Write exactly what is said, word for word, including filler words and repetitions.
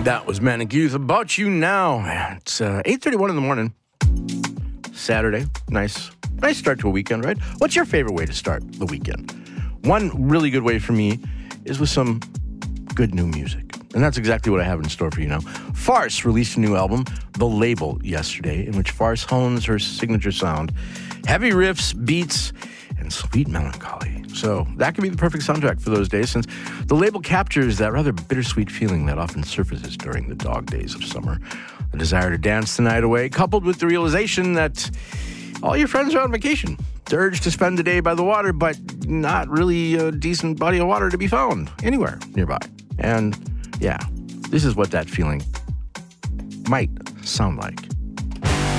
That was Manic Youth. About You Now. It's uh, eight thirty-one in the morning. Saturday. Nice. Nice start to a weekend, right? What's your favorite way to start the weekend? One really good way for me is with some good new music. And that's exactly what I have in store for you now. Farce released a new album, The Label, yesterday, in which Farce hones her signature sound. Heavy riffs, beats, and sweet melancholy. So that could be the perfect soundtrack for those days, since The Label captures that rather bittersweet feeling that often surfaces during the dog days of summer. The desire to dance the night away, coupled with the realization that all your friends are on vacation. The urge to spend the day by the water, but not really a decent body of water to be found anywhere nearby. And yeah, this is what that feeling might sound like.